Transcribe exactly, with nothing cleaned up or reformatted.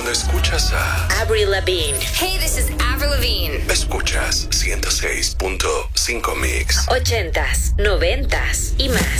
Cuando escuchas a Avril Lavigne. Hey, this is Avril Lavigne. Escuchas ciento seis punto cinco Mix. Ochentas, noventas y más.